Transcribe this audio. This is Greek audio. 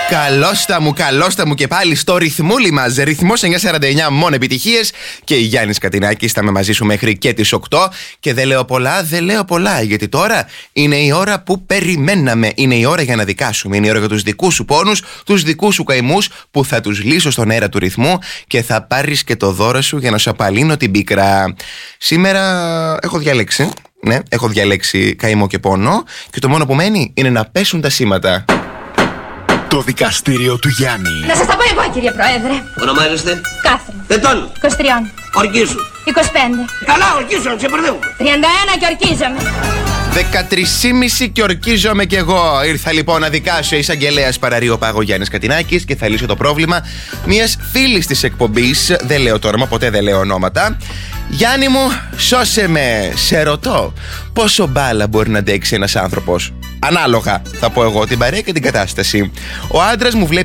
Καλώστα μου και πάλι στο ρυθμούλι μας. Ρυθμός 949, μόνο επιτυχίες. Και η Γιάννης Κατινάκης θα είμαι μαζί σου μέχρι και τις 8. Και δεν λέω πολλά, γιατί τώρα είναι η ώρα που περιμέναμε. Είναι η ώρα για να δικάσουμε. Είναι η ώρα για τους δικούς σου πόνους, τους δικούς σου καημούς, που θα τους λύσω στον αέρα του ρυθμού και θα πάρεις και το δώρο σου για να σου απαλύνω την πίκρα. Σήμερα έχω διαλέξει. Ναι, έχω διαλέξει καημό και πόνο. Και το μόνο που μένει είναι να πέσουν τα σήματα. Το δικαστήριο του Γιάννη. Να σας τα πω εγώ, κύριε Πρόεδρε. Ονομάζεστε? Κάθριν. Ετών. 23. Ορκίζου. 25. Καλά, ορκίζου, να ξεπερδεύουμε. 31 και ορκίζομαι. 13,5 και ορκίζομαι κι εγώ. Ήρθα λοιπόν να δικάσω εισαγγελέας Παραρείο Πάγο Γιάννης Κατινάκης και θα λύσω το πρόβλημα μιας φίλης της εκπομπής. Δεν λέω το όνομα, ποτέ δεν λέω ονόματα. Γιάννη μου, σώσε με. Σε ρωτώ, πόσο μπάλα μπορεί να αντέξει ένας άνθρωπος? Ανάλογα, θα πω εγώ, την παρέα και την κατάσταση. Ο άντρας μου βλέπει